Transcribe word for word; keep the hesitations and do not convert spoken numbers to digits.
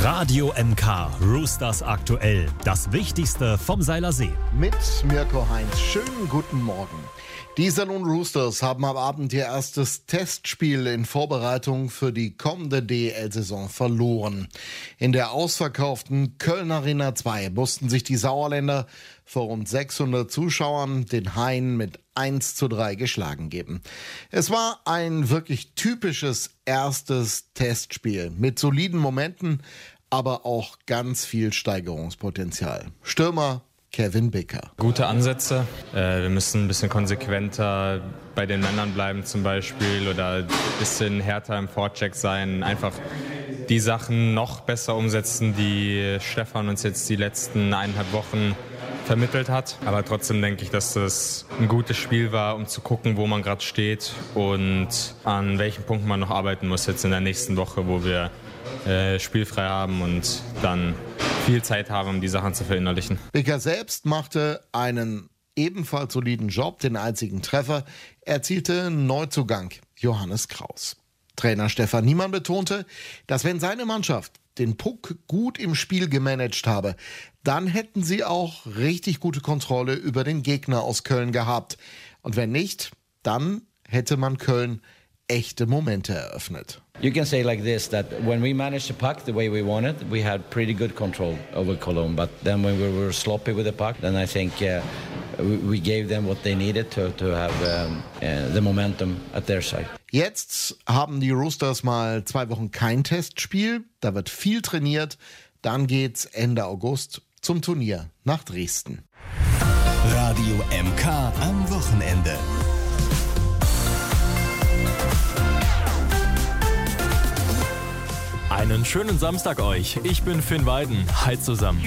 Radio M K Roosters aktuell. Das Wichtigste vom Seiler See. Mit Mirko Heinz. Schönen guten Morgen. Die Iserlohn Roosters haben am Abend ihr erstes Testspiel in Vorbereitung für die kommende D E L-Saison verloren. In der ausverkauften Köln Arena zwei mussten sich die Sauerländer vor rund sechshundert Zuschauern den Haien mit eins zu drei geschlagen geben. Es war ein wirklich typisches erstes Testspiel mit soliden Momenten, aber auch ganz viel Steigerungspotenzial. Stürmer Kevin Bicker. Gute Ansätze. Äh, wir müssen ein bisschen konsequenter bei den Männern bleiben zum Beispiel oder ein bisschen härter im Vorcheck sein. Einfach die Sachen noch besser umsetzen, die Stefan uns jetzt die letzten eineinhalb Wochen vermittelt hat. Aber trotzdem denke ich, dass das ein gutes Spiel war, um zu gucken, wo man gerade steht und an welchen Punkten man noch arbeiten muss jetzt in der nächsten Woche, wo wir äh, spielfrei haben und dann viel Zeit haben, um die Sachen zu verinnerlichen. Bicker selbst machte einen ebenfalls soliden Job. Den einzigen Treffer erzielte Neuzugang Johannes Kraus. Trainer Stefan Niemann betonte, dass wenn seine Mannschaft den Puck gut im Spiel gemanagt habe, dann hätten sie auch richtig gute Kontrolle über den Gegner aus Köln gehabt. Und wenn nicht, dann hätte man Köln echte Momente eröffnet. You can say like this, that when we managed the puck the way we wanted, we had pretty good control over Cologne. But then when we were sloppy with the puck, then I think uh, we, we gave them what they needed to, to have um, uh, the momentum at their side. Jetzt haben die Roosters mal zwei Wochen kein Testspiel. Da wird viel trainiert. Dann geht's Ende August zum Turnier nach Dresden. Radio M K am Wochenende. Einen schönen Samstag euch. Ich bin Finn Weiden. Hi zusammen.